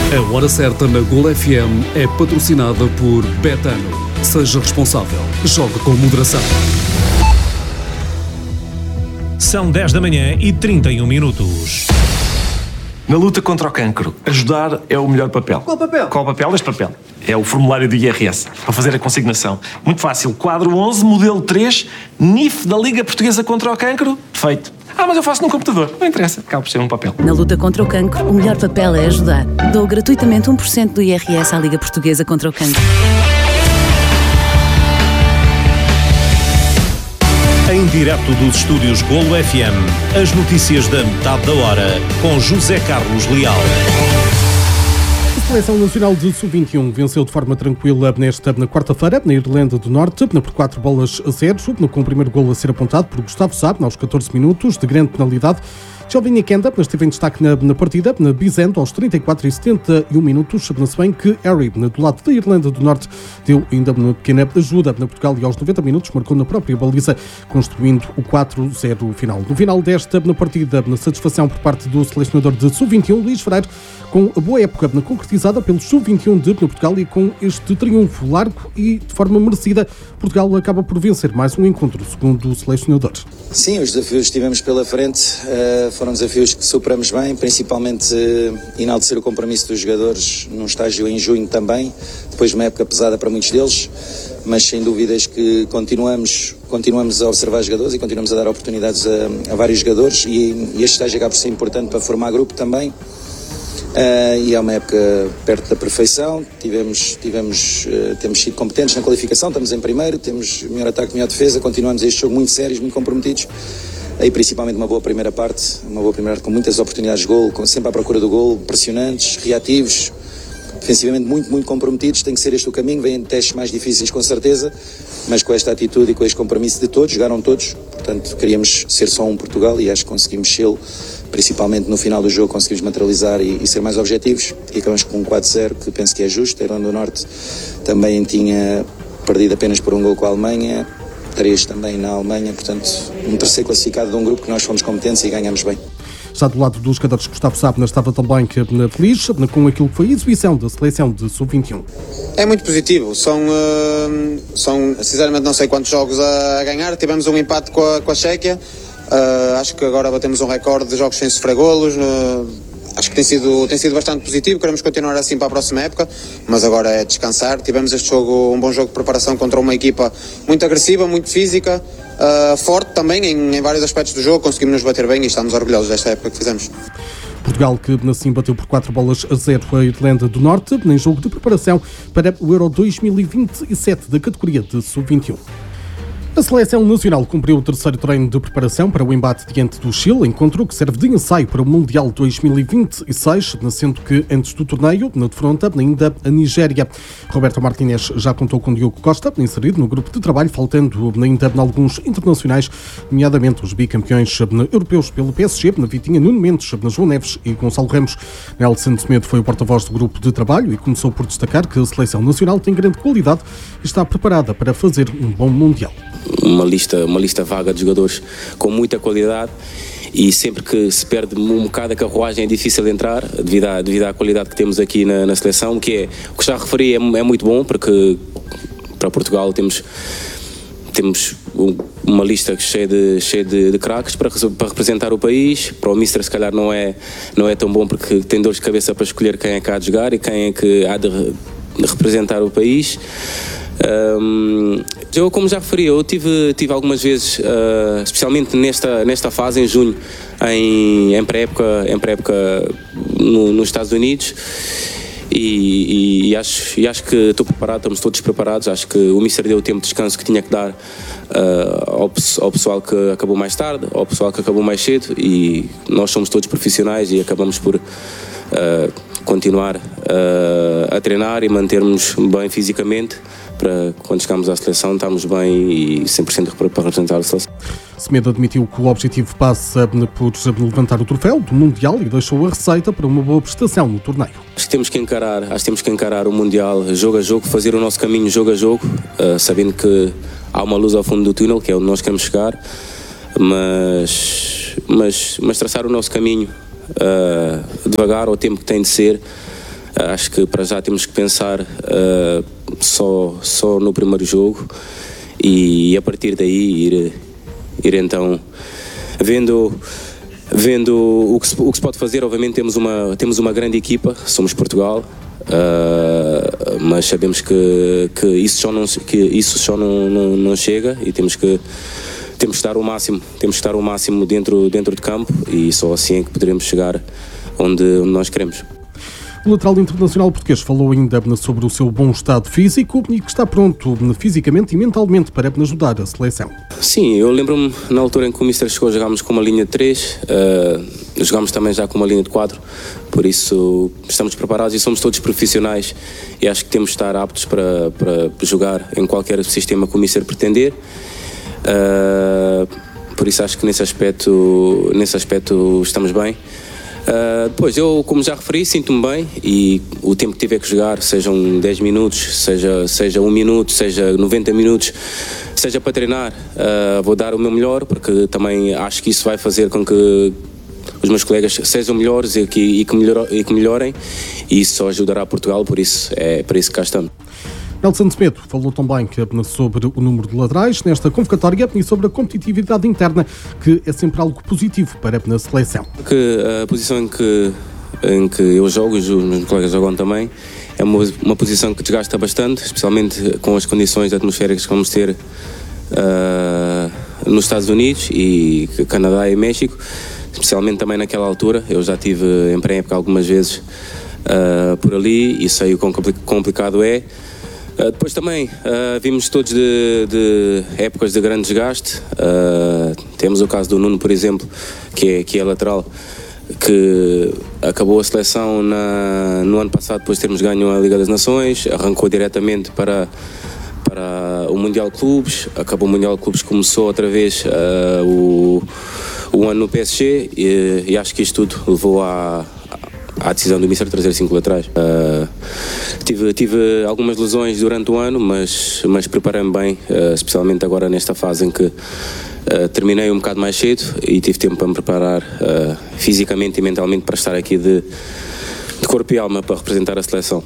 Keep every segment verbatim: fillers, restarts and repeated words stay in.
A Hora Certa na Gol F M é patrocinada por Betano. Seja responsável. Jogue com moderação. São dez da manhã e trinta e um minutos. Na luta contra o cancro, ajudar é o melhor papel. Qual papel? Qual papel? Este papel. É o formulário do I R S, para fazer a consignação. Muito fácil. Quadro onze, modelo três, N I F da Liga Portuguesa contra o Cancro. Feito. Ah, mas eu faço num computador. Não interessa. Acaba por ser um papel. Na luta contra o cancro, o melhor papel é ajudar. Dou gratuitamente um por cento do I R S à Liga Portuguesa contra o Cancro. Em direto dos estúdios Golo F M, as notícias da metade da hora, com José Carlos Leal. A Seleção Nacional de sub vinte e um venceu de forma tranquila nesta na quarta-feira, na Irlanda do Norte, por quatro bolas a zero, com o primeiro golo a ser apontado por Gustavo Sá, aos catorze minutos, de grande penalidade. Jovem Kenda esteve em destaque na, na partida, na Bizento, aos trinta e quatro e setenta e um minutos, se bem que Harry, do lado da Irlanda do Norte, deu ainda uma pequena ajuda na Portugal e aos noventa minutos marcou na própria baliza, construindo o quatro a zero final. No final desta na partida, na satisfação por parte do selecionador de sub vinte e um, Luís Freire, com a boa época concretizada pelos sub vinte e um de Portugal e com este triunfo largo e de forma merecida, Portugal acaba por vencer mais um encontro, segundo o selecionador. Sim, os desafios que tivemos pela frente uh, foram desafios que superamos bem, principalmente uh, enaltecer o compromisso dos jogadores num estágio em junho também, depois de uma época pesada para muitos deles, mas sem dúvidas que continuamos, continuamos a observar jogadores e continuamos a dar oportunidades a, a vários jogadores e, e este estágio acaba por ser importante para formar grupo também. Uh, e é uma época perto da perfeição, tivemos, tivemos, uh, temos sido competentes na qualificação, estamos em primeiro, temos melhor ataque, melhor defesa, continuamos este jogo muito sérios, muito comprometidos, aí principalmente uma boa primeira parte, uma boa primeira parte com muitas oportunidades de golo, com, sempre à procura do golo, pressionantes, reativos, defensivamente muito, muito comprometidos. Tem que ser este o caminho, vêm testes mais difíceis com certeza, mas com esta atitude e com este compromisso de todos, jogaram todos, portanto queríamos ser só um Portugal e acho que conseguimos sê-lo. Principalmente no final do jogo conseguimos materializar e, e ser mais objetivos e acabamos com um quatro a zero que penso que é justo. A Irlanda do Norte também tinha perdido apenas por um gol com a Alemanha, três também na Alemanha, portanto um terceiro classificado de um grupo que nós fomos competentes e ganhamos bem. Já do lado dos jogadores, Gustavo Sá estava também feliz com aquilo que foi a exibição da seleção de sub vinte e um. É muito positivo, são, uh, são sinceramente não sei quantos jogos a ganhar, tivemos um empate com a, com a Chequia. Uh, acho que agora batemos um recorde de jogos sem sofrer golos. Uh, acho que tem sido, tem sido bastante positivo. Queremos continuar assim para a próxima época, mas agora é descansar. Tivemos este jogo, um bom jogo de preparação contra uma equipa muito agressiva, muito física, uh, forte também em, em vários aspectos do jogo. Conseguimos nos bater bem e estamos orgulhosos desta época que fizemos. Portugal que assim bateu por quatro bolas a zero a Irlanda do Norte, em jogo de preparação para o Euro dois mil e vinte e sete da categoria de sub vinte e um. A Seleção Nacional cumpriu o terceiro treino de preparação para o embate diante do Chile, encontro que serve de ensaio para o Mundial dois mil e vinte e seis, sendo que antes do torneio, na defronta, ainda a Nigéria. Roberto Martínez já contou com Diogo Costa, inserido no grupo de trabalho, faltando ainda alguns internacionais, nomeadamente os bicampeões europeus pelo P S G, na Vitinha, Nuno Mendes, na João Neves e Gonçalo Ramos. Nelson Semedo foi o porta-voz do grupo de trabalho e começou por destacar que a Seleção Nacional tem grande qualidade e está preparada para fazer um bom Mundial. Uma lista, uma lista vaga de jogadores com muita qualidade e sempre que se perde um bocado a carruagem é difícil de entrar devido à, devido à qualidade que temos aqui na, na seleção, que é, o que já referi é, é muito bom, porque para Portugal temos, temos uma lista cheia de, cheia de, de craques para, para representar o país. Para o Mister se calhar não é, não é tão bom porque tem dores de cabeça para escolher quem é que há de jogar e quem é que há de, de representar o país. Um, eu, como já referi, eu tive, tive algumas vezes, uh, especialmente nesta, nesta fase, em junho, em, em pré-época, em pré-época no, nos Estados Unidos, e, e, e, acho, e acho que estou preparado, estamos todos preparados. Acho que o Mister deu o tempo de descanso que tinha que dar uh, ao, ao pessoal que acabou mais tarde, ao pessoal que acabou mais cedo, e nós somos todos profissionais e acabamos por uh, continuar uh, a treinar e mantermos bem fisicamente, para quando chegarmos à seleção estarmos bem e cem por cento para representar a seleção. Semedo admitiu que o objetivo passa por levantar o troféu do Mundial e deixou a receita para uma boa prestação no torneio. Acho que temos que encarar, acho que temos que encarar o Mundial jogo a jogo, fazer o nosso caminho jogo a jogo, uh, sabendo que há uma luz ao fundo do túnel, que é onde nós queremos chegar, mas, mas, mas traçar o nosso caminho uh, devagar, ao tempo que tem de ser, Acho que para já temos que pensar uh, só, só no primeiro jogo e a partir daí ir, ir então vendo, vendo o, que se, o que se pode fazer. Obviamente temos uma, temos uma grande equipa, somos Portugal, uh, mas sabemos que, que isso só não, que isso só não, não, não chega e temos que, temos que estar o máximo, temos que estar o máximo dentro, dentro de campo e só assim é que poderemos chegar onde, onde nós queremos. O lateral internacional português falou ainda sobre o seu bom estado físico e que está pronto fisicamente e mentalmente para ajudar a seleção. Sim, eu lembro-me na altura em que o Mister chegou, jogámos com uma linha de três, uh, jogámos também já com uma linha de quatro, por isso estamos preparados e somos todos profissionais e acho que temos de estar aptos para, para jogar em qualquer sistema que o Mister pretender. Uh, por isso acho que nesse aspecto, nesse aspecto estamos bem. Uh, depois, eu, como já referi, sinto-me bem e o tempo que tiver que jogar, sejam dez minutos, seja, seja um minuto, seja noventa minutos, seja para treinar, uh, vou dar o meu melhor, porque também acho que isso vai fazer com que os meus colegas sejam melhores e que, e que, melhor, e que melhorem, e isso só ajudará Portugal, por isso é para isso que cá estamos. Nelson Semedo falou também sobre o número de laterais nesta convocatória e sobre a competitividade interna, que é sempre algo positivo para a seleção. Que a posição em que, em que eu jogo e os meus colegas jogam também é uma, uma posição que desgasta bastante, especialmente com as condições atmosféricas que vamos ter uh, nos Estados Unidos e Canadá e México, especialmente também naquela altura. Eu já estive em pré-época algumas vezes uh, por ali e sei o quão complicado é. Uh, depois também uh, vimos todos de, de épocas de grande desgaste. Uh, temos o caso do Nuno, por exemplo, que é, que é lateral, que acabou a seleção na, no ano passado depois de termos ganho a Liga das Nações, arrancou diretamente para, para o Mundial de Clubes, acabou o Mundial de Clubes, começou outra vez uh, o, o ano no P S G e, e acho que isto tudo levou à à decisão do Mister trazer cinco laterais. Uh, tive, tive algumas lesões durante o ano, mas, mas preparei-me bem, uh, especialmente agora nesta fase em que uh, terminei um bocado mais cedo e tive tempo para me preparar uh, fisicamente e mentalmente para estar aqui de, de corpo e alma para representar a seleção.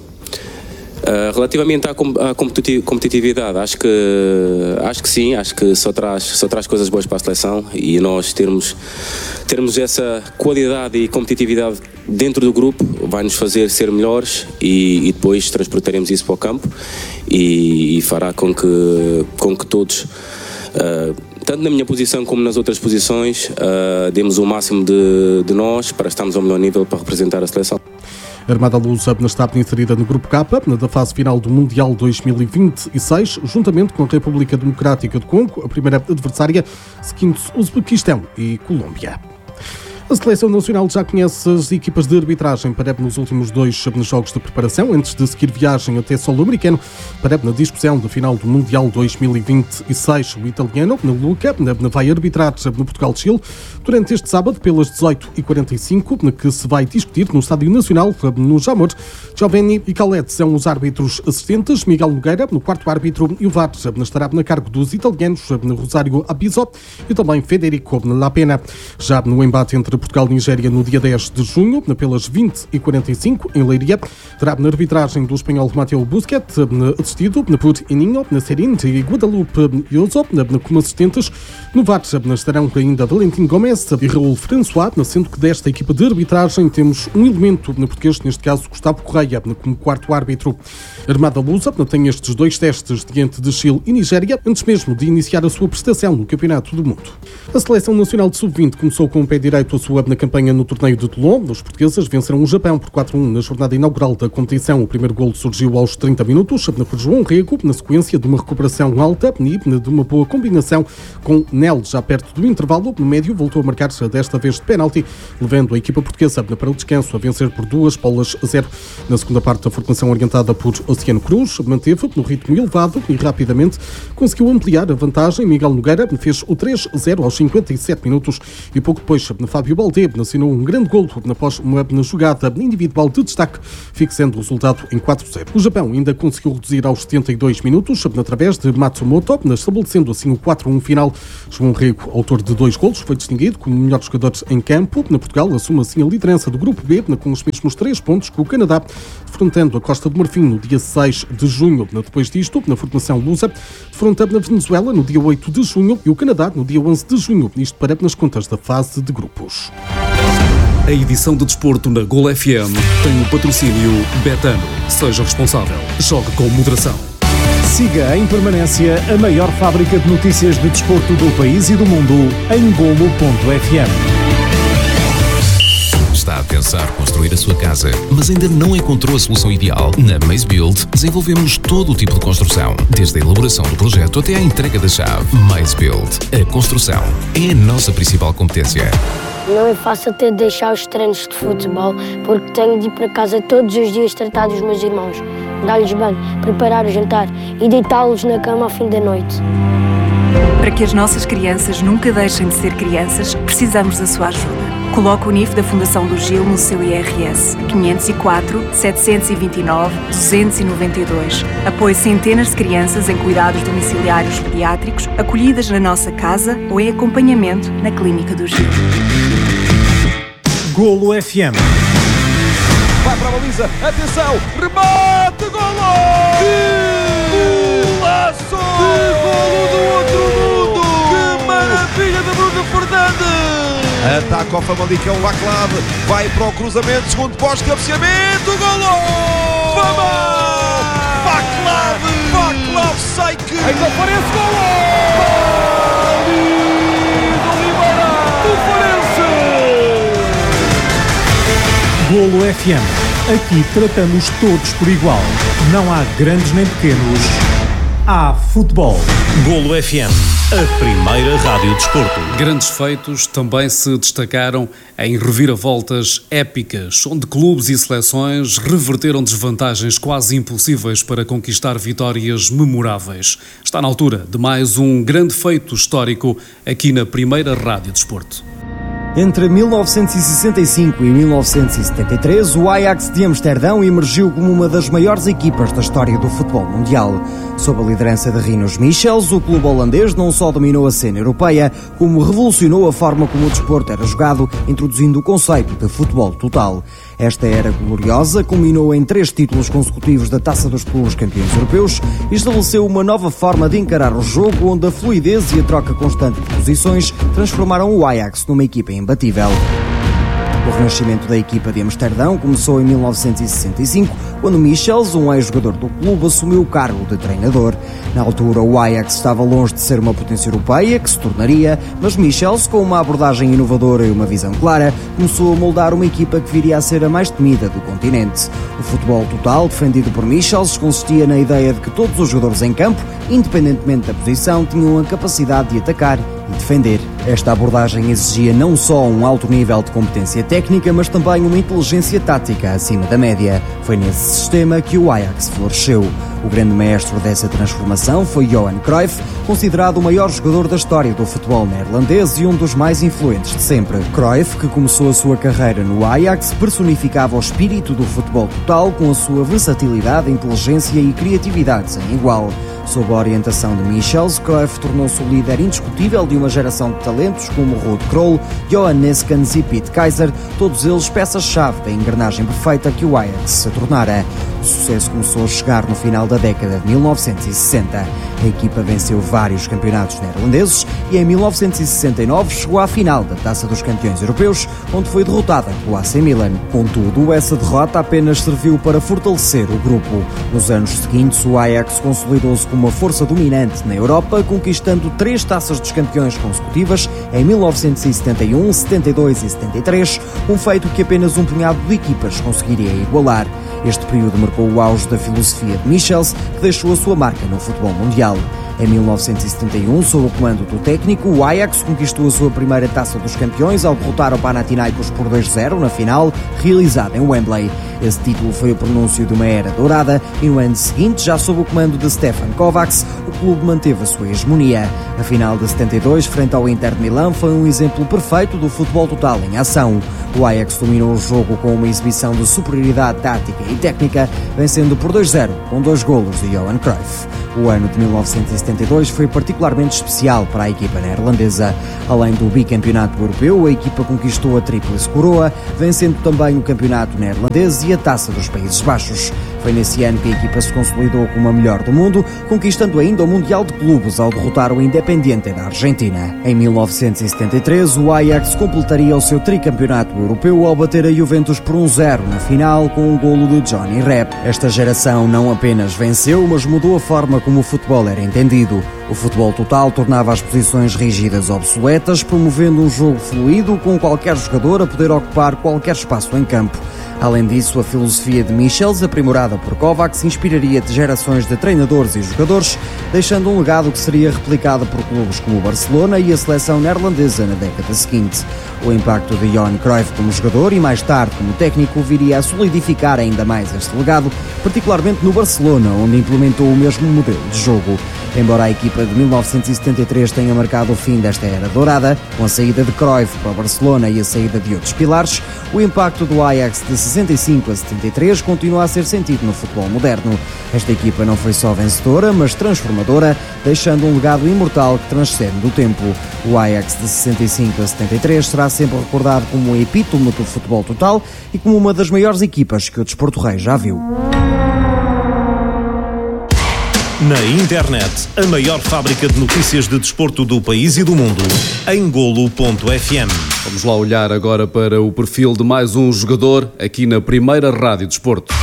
Uh, relativamente à, com, à competitividade, acho que, acho que sim, acho que só traz, só traz coisas boas para a seleção e nós termos, termos essa qualidade e competitividade dentro do grupo vai nos fazer ser melhores e, e depois transportaremos isso para o campo e, e fará com que, com que todos, uh, tanto na minha posição como nas outras posições, uh, demos o máximo de, de nós para estarmos ao melhor nível para representar a seleção. A Armada Lusa está inserida no Grupo K, da fase final do Mundial dois mil e vinte e seis, juntamente com a República Democrática do Congo, a primeira adversária, seguindo-se Uzbequistão e Colômbia. A Seleção Nacional já conhece as equipas de arbitragem para nos últimos dois jogos de preparação, antes de seguir viagem até solo americano, para na discussão da final do Mundial dois mil e vinte e seis. O italiano, na Luca, vai arbitrar no Portugal-Chile durante este sábado, pelas dezoito e quarenta e cinco, que se vai discutir no Estádio Nacional, no Jamor. Giovanni e Khaled são os árbitros assistentes, Miguel Nogueira, no quarto árbitro, e o V A R estará na cargo dos italianos, Rosário Abiso e também Federico Lapena. Já no embate entre Portugal e Nigéria no dia dez de junho, pelas vinte e quarenta e cinco, em Leiria, terá na arbitragem do espanhol Mateo Busquets, assistido por Ininho, Serin e Guadalupe Yoso, como assistentes. No V A R estarão ainda Valentim Gomes e Raul François, sendo que desta equipa de arbitragem temos um elemento português, neste caso Gustavo Correia, como quarto árbitro. A Armada Lusa tem estes dois testes diante de Chile e Nigéria, antes mesmo de iniciar a sua prestação no Campeonato do Mundo. A Seleção Nacional de sub vinte começou com o pé direito a sua na campanha no torneio de Toulon. Os portugueses venceram o Japão por quatro a um na jornada inaugural da competição. O primeiro golo surgiu aos trinta minutos por João Rego, na sequência de uma recuperação alta e de uma boa combinação com Nel, já perto do intervalo. No médio voltou a marcar desta vez de penalti, levando a equipa portuguesa para o descanso a vencer por duas bolas a zero. Na segunda parte, a formação orientada por Oceano Cruz manteve no ritmo elevado e rapidamente conseguiu ampliar a vantagem. Miguel Nogueira fez o três a zero aos cinquenta e sete minutos e pouco depois Fábio Sérgio Balde assinou um grande golo após uma jogada individual de destaque, fixando o resultado em quatro a zero. O Japão ainda conseguiu reduzir aos setenta e dois minutos através de Matsumoto, estabelecendo assim o quatro a um final. João Rego, autor de dois golos, foi distinguido como melhor jogador em campo. Na Portugal assume assim a liderança do Grupo B com os mesmos três pontos que o Canadá, defrontando a Costa do Marfim no dia seis de junho. Depois disto, na formação lusa, defrontando a Venezuela no dia oito de junho e o Canadá no dia onze de junho. Isto para nas contas da fase de grupos. A edição de desporto na Gol F M tem o patrocínio Betano. Seja responsável. Jogue com moderação. Siga em permanência a maior fábrica de notícias de desporto do país e do mundo em golo ponto f m. Está a pensar construir a sua casa, mas ainda não encontrou a solução ideal? Na Maze Build desenvolvemos todo o tipo de construção, desde a elaboração do projeto até à entrega da chave. Maze Build. A construção é a nossa principal competência. Não é fácil ter de deixar os treinos de futebol, porque tenho de ir para casa todos os dias tratar dos meus irmãos, dar-lhes banho, preparar o jantar e deitá-los na cama ao fim da noite. Para que as nossas crianças nunca deixem de ser crianças, precisamos da sua ajuda. Coloque o N I F da Fundação do Gil no seu I R S. quinhentos e quatro, setecentos e vinte e nove, duzentos e noventa e dois. Apoie centenas de crianças em cuidados domiciliários pediátricos, acolhidas na nossa casa ou em acompanhamento na Clínica do Gil. Golo F M. Vai para a baliza, atenção, remate, golo! Golaço! De golo do outro mundo! Que maravilha de Bruno Fernandes! Ataca o Famalicão, Vaclav, vai para o cruzamento, segundo posto, cabeceamento, golo! Vamos! Vaclav! Vaclav sai que... Ainda aparece, golo! Oliveira! Do Farense! Golo F M. Aqui tratamos todos por igual. Não há grandes nem pequenos. Há futebol. Golo F M, a primeira rádio de desporto. Grandes feitos também se destacaram em reviravoltas épicas, onde clubes e seleções reverteram desvantagens quase impossíveis para conquistar vitórias memoráveis. Está na altura de mais um grande feito histórico aqui na primeira rádio de desporto. Entre mil novecentos e sessenta e cinco e mil novecentos e setenta e três, o Ajax de Amsterdão emergiu como uma das maiores equipas da história do futebol mundial. Sob a liderança de Rinus Michels, o clube holandês não só dominou a cena europeia, como revolucionou a forma como o desporto era jogado, introduzindo o conceito de futebol total. Esta era gloriosa culminou em três títulos consecutivos da Taça dos Clubes Campeões Europeus e estabeleceu uma nova forma de encarar o jogo, onde a fluidez e a troca constante de posições transformaram o Ajax numa equipa imbatível. O renascimento da equipa de Amsterdão começou em mil novecentos e sessenta e cinco, quando Michels, um ex-jogador do clube, assumiu o cargo de treinador. Na altura, o Ajax estava longe de ser uma potência europeia, que se tornaria, mas Michels, com uma abordagem inovadora e uma visão clara, começou a moldar uma equipa que viria a ser a mais temida do continente. O futebol total, defendido por Michels, consistia na ideia de que todos os jogadores em campo, independentemente da posição, tinham a capacidade de atacar e defender. Esta abordagem exigia não só um alto nível de competência técnica, mas também uma inteligência tática acima da média. Foi nesse sistema que o Ajax floresceu. O grande mestre dessa transformação foi Johan Cruyff, considerado o maior jogador da história do futebol neerlandês e um dos mais influentes de sempre. Cruyff, que começou a sua carreira no Ajax, personificava o espírito do futebol total com a sua versatilidade, inteligência e criatividade sem igual. Sob a orientação de Michels, Cruyff tornou-se o líder indiscutível de uma geração de talentos como Ruud Krol, Johan Neeskens e Piet Keizer, todos eles peças-chave da engrenagem perfeita que o Ajax se tornara. O sucesso começou a chegar no final da década de mil novecentos e sessenta. A equipa venceu vários campeonatos neerlandeses e em mil novecentos e sessenta e nove chegou à final da Taça dos Campeões Europeus, onde foi derrotada pelo A C Milan. Contudo, essa derrota apenas serviu para fortalecer o grupo. Nos anos seguintes, o Ajax consolidou-se como uma força dominante na Europa, conquistando três Taças dos Campeões consecutivas em mil novecentos e setenta e um, setenta e dois e setenta e três, um feito que apenas um punhado de equipas conseguiria igualar. Este período marcou o auge da filosofia de Michels, que deixou a sua marca no futebol mundial. Em mil novecentos e setenta e um, sob o comando do técnico, o Ajax conquistou a sua primeira Taça dos Campeões ao derrotar o Panathinaikos por dois a zero na final, realizada em Wembley. Esse título foi o pronúncio de uma era dourada e no ano seguinte, já sob o comando de Stefan Kovacs, o clube manteve a sua hegemonia. A final de setenta e dois, frente ao Inter de Milão, foi um exemplo perfeito do futebol total em ação. O Ajax dominou o jogo com uma exibição de superioridade tática e técnica, vencendo por dois a zero, com dois golos de Johan Cruyff. O ano de mil novecentos e setenta e dois foi particularmente especial para a equipa neerlandesa. Além do bicampeonato europeu, a equipa conquistou a tríplice coroa, vencendo também o campeonato neerlandês e a Taça dos Países Baixos. Foi nesse ano que a equipa se consolidou como a melhor do mundo, conquistando ainda o Mundial de Clubes ao derrotar o Independiente da Argentina. Em mil novecentos e setenta e três, o Ajax completaria o seu tricampeonato europeu ao bater a Juventus por um zero na final com um golo de Johnny Rep. Esta geração não apenas venceu, mas mudou a forma como o futebol era entendido. O futebol total tornava as posições rígidas obsoletas, promovendo um jogo fluido com qualquer jogador a poder ocupar qualquer espaço em campo. Além disso, a filosofia de Michels, aprimorada por Kovacs, inspiraria de gerações de treinadores e jogadores, deixando um legado que seria replicado por clubes como o Barcelona e a seleção neerlandesa na década seguinte. O impacto de Johan Cruyff como jogador e mais tarde como técnico viria a solidificar ainda mais este legado, particularmente no Barcelona, onde implementou o mesmo modelo de jogo. Embora a equipa de mil novecentos e setenta e três tenha marcado o fim desta era dourada, com a saída de Cruyff para o Barcelona e a saída de outros pilares, o impacto do Ajax de sessenta e cinco a setenta e três continua a ser sentido no futebol moderno. Esta equipa não foi só vencedora, mas transformadora, deixando um legado imortal que transcende do tempo. O Ajax de sessenta e cinco a setenta e três será sempre recordado como um epítome do futebol total e como uma das maiores equipas que o desporto rei já viu. Na internet, a maior fábrica de notícias de desporto do país e do mundo, em golo ponto f m. Vamos lá olhar agora para o perfil de mais um jogador aqui na Primeira Rádio Desporto.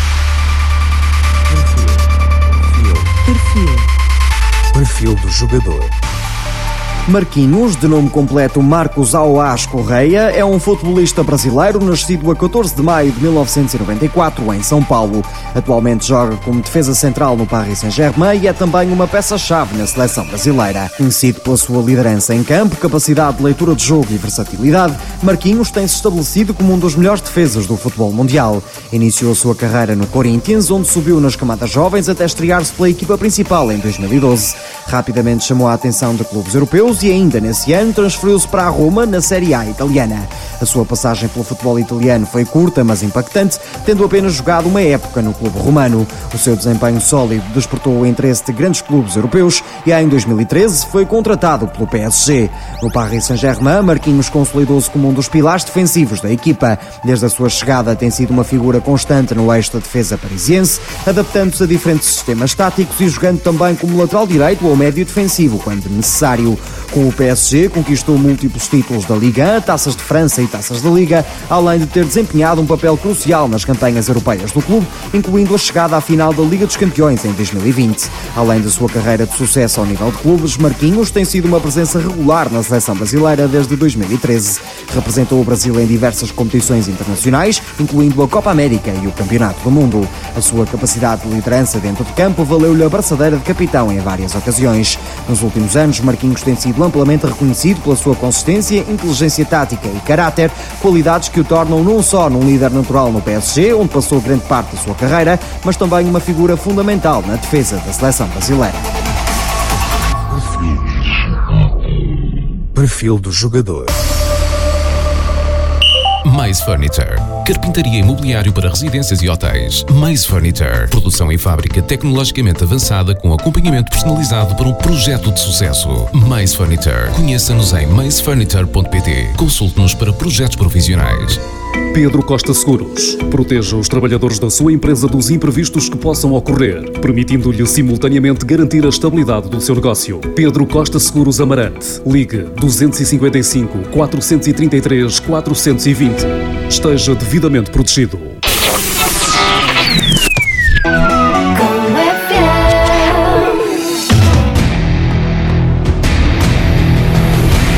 Perfil. Perfil do jogador. Marquinhos, de nome completo Marcos Auás Correia, é um futebolista brasileiro nascido a catorze de maio de mil novecentos e noventa e quatro em São Paulo. Atualmente joga como defesa central no Paris Saint-Germain e é também uma peça-chave na seleção brasileira. Conhecido pela sua liderança em campo, capacidade de leitura de jogo e versatilidade, Marquinhos tem-se estabelecido como um dos melhores defesas do futebol mundial. Iniciou a sua carreira no Corinthians, onde subiu nas camadas jovens até estrear-se pela equipa principal em dois mil e doze. Rapidamente chamou a atenção de clubes europeus e ainda nesse ano transferiu-se para a Roma na Série A italiana. A sua passagem pelo futebol italiano foi curta, mas impactante, tendo apenas jogado uma época no clube romano. O seu desempenho sólido despertou o interesse de grandes clubes europeus e em dois mil e treze foi contratado pelo P S G. No Paris Saint-Germain, Marquinhos consolidou-se como um dos pilares defensivos da equipa. Desde a sua chegada tem sido uma figura constante no eixo da defesa parisiense, adaptando-se a diferentes sistemas táticos e jogando também como lateral direito ou médio defensivo, quando necessário. Com o P S G conquistou múltiplos títulos da Liga, taças de França e taças da Liga, além de ter desempenhado um papel crucial nas campanhas europeias do clube, incluindo a chegada à final da Liga dos Campeões em dois mil e vinte. Além da sua carreira de sucesso ao nível de clubes, Marquinhos tem sido uma presença regular na seleção brasileira desde dois mil e treze. Representou o Brasil em diversas competições internacionais, incluindo a Copa América e o Campeonato do Mundo. A sua capacidade de liderança dentro de campo valeu-lhe a braçadeira de capitão em várias ocasiões. Nos últimos anos, Marquinhos tem sido amplamente reconhecido pela sua consistência, inteligência tática e caráter, qualidades que o tornam não só num líder natural no P S G, onde passou grande parte da sua carreira, mas também uma figura fundamental na defesa da seleção brasileira. Perfil do jogador. Mais Furniture. Carpintaria imobiliário para residências e hotéis. Mais Furniture. Produção em fábrica tecnologicamente avançada com acompanhamento personalizado para um projeto de sucesso. Mais Furniture. Conheça-nos em mais furniture ponto p t. Consulte-nos para projetos profissionais. Pedro Costa Seguros. Proteja os trabalhadores da sua empresa dos imprevistos que possam ocorrer, permitindo-lhe simultaneamente garantir a estabilidade do seu negócio. Pedro Costa Seguros Amarante. Ligue dois cinco cinco, quatro três três, quatro dois zero. Esteja devidamente protegido.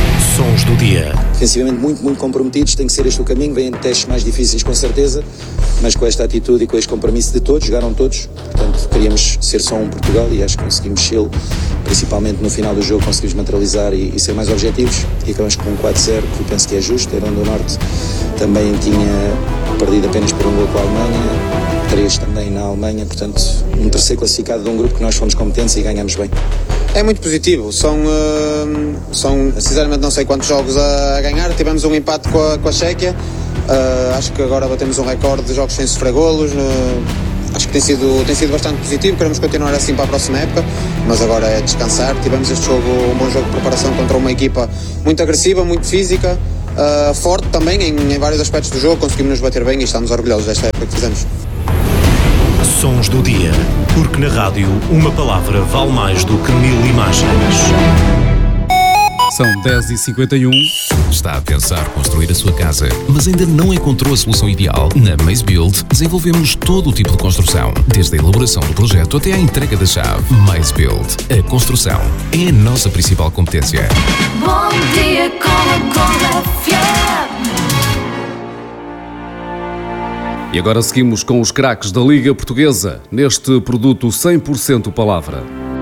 Sons do dia. Defensivamente muito, muito comprometidos, tem que ser este o caminho, vêm testes mais difíceis com certeza, mas com esta atitude e com este compromisso de todos, jogaram todos, portanto queríamos ser só um Portugal e acho que conseguimos ser, principalmente no final do jogo conseguimos materializar e, e ser mais objetivos e acabamos com um quatro zero, que eu penso que é justo. A Irlanda do Norte também tinha perdido apenas por um gol com a Alemanha, três também na Alemanha, portanto um terceiro classificado de um grupo que nós fomos competentes e ganhamos bem. É muito positivo, são, uh, são sinceramente não sei quantos jogos a ganhar, tivemos um empate com a, com a Chequia, uh, acho que agora batemos um recorde de jogos sem sofrer golos, uh, acho que tem sido, tem sido bastante positivo, queremos continuar assim para a próxima época, mas agora é descansar. Tivemos este jogo, um bom jogo de preparação contra uma equipa muito agressiva, muito física, uh, forte também em, em vários aspectos do jogo, conseguimos nos bater bem e estamos orgulhosos desta época que fizemos. Sons do dia, porque na rádio uma palavra vale mais do que mil imagens. São dez e cinquenta e um. Está a pensar construir a sua casa, mas ainda não encontrou a solução ideal? Na Maze Build desenvolvemos todo o tipo de construção, desde a elaboração do projeto até à entrega da chave. Maze Build, a construção é a nossa principal competência. Bom dia com a F M. E agora seguimos com os craques da Liga Portuguesa, neste produto cem por cento palavra.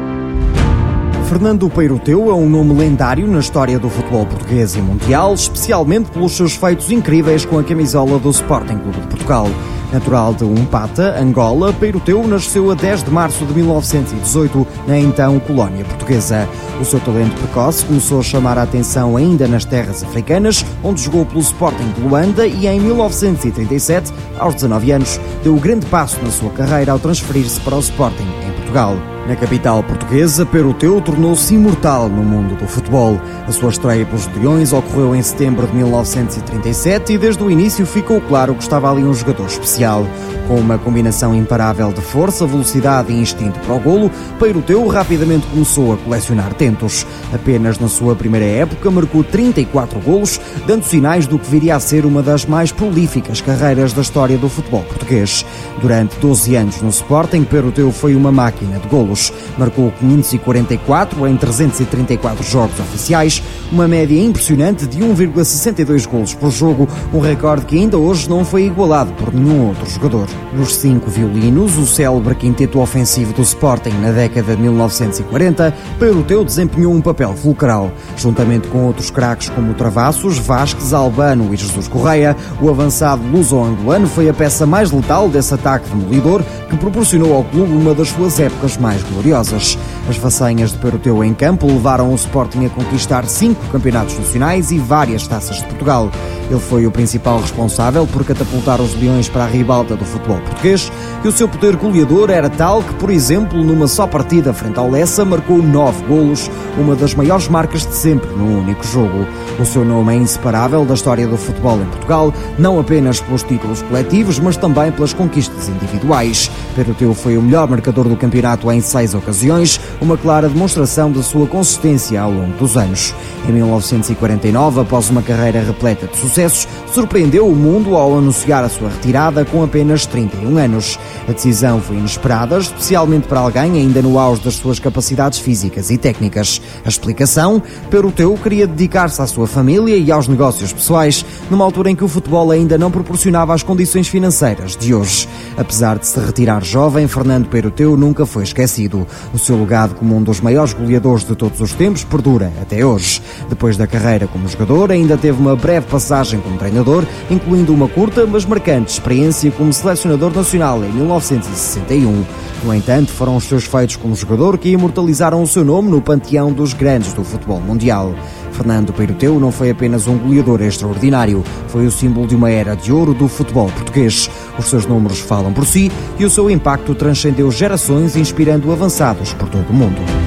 Fernando Peiroteu é um nome lendário na história do futebol português e mundial, especialmente pelos seus feitos incríveis com a camisola do Sporting Clube de Portugal. Natural de Umpata, Angola, Peiroteu nasceu a dez de março de mil novecentos e dezoito, na então colónia portuguesa. O seu talento precoce começou a chamar a atenção ainda nas terras africanas, onde jogou pelo Sporting de Luanda e em mil novecentos e trinta e sete, aos dezanove anos, deu o grande passo na sua carreira ao transferir-se para o Sporting em Portugal. Na capital portuguesa, Peiroteu tornou-se imortal no mundo do futebol. A sua estreia pelos Leões ocorreu em setembro de mil novecentos e trinta e sete e desde o início ficou claro que estava ali um jogador especial. Com uma combinação imparável de força, velocidade e instinto para o golo, Peiroteu rapidamente começou a colecionar tentos. Apenas na sua primeira época marcou trinta e quatro golos, dando sinais do que viria a ser uma das mais prolíficas carreiras da história do futebol português. Durante doze anos no Sporting, Peiroteu foi uma máquina de golos. Marcou quinhentos e quarenta e quatro em trezentos e trinta e quatro jogos oficiais, uma média impressionante de um vírgula sessenta e dois golos por jogo, um recorde que ainda hoje não foi igualado por nenhum outro jogador. Nos cinco violinos, o célebre quinteto ofensivo do Sporting na década de mil novecentos e quarenta, Peiroteu desempenhou um papel fulcral. Juntamente com outros craques como Travassos, Vasquez, Albano e Jesus Correia, o avançado luso-angolano foi a peça mais letal desse ataque demolidor que proporcionou ao clube uma das suas épocas mais gloriosas. As façanhas de Peiroteu em campo levaram o Sporting a conquistar cinco campeonatos nacionais e várias taças de Portugal. Ele foi o principal responsável por catapultar os Leões para a ribalta do futebol português e o seu poder goleador era tal que, por exemplo, numa só partida frente ao Lessa, marcou nove golos, uma das maiores marcas de sempre num único jogo. O seu nome é inseparável da história do futebol em Portugal, não apenas pelos títulos coletivos, mas também pelas conquistas individuais. Peiroteu foi o melhor marcador do campeonato em seis ocasiões, uma clara demonstração da sua consistência ao longo dos anos. Em mil novecentos e quarenta e nove, após uma carreira repleta de sucessos, surpreendeu o mundo ao anunciar a sua retirada com apenas trinta e um anos. A decisão foi inesperada, especialmente para alguém ainda no auge das suas capacidades físicas e técnicas. A explicação? Peiroteu queria dedicar-se à sua família e aos negócios pessoais, numa altura em que o futebol ainda não proporcionava as condições financeiras de hoje. Apesar de se retirar jovem, Fernando Peiroteu nunca foi esquecido. O seu legado como um dos maiores goleadores de todos os tempos perdura até hoje. Depois da carreira como jogador, ainda teve uma breve passagem como treinador, incluindo uma curta, mas marcante experiência como selecionador nacional em mil novecentos e sessenta e um. No entanto, foram os seus feitos como jogador que imortalizaram o seu nome no panteão dos grandes do futebol mundial. Fernando Peiroteu não foi apenas um goleador extraordinário, foi o símbolo de uma era de ouro do futebol português. Os seus números falam por si e o seu impacto transcendeu gerações, inspirando avançados por todo o mundo.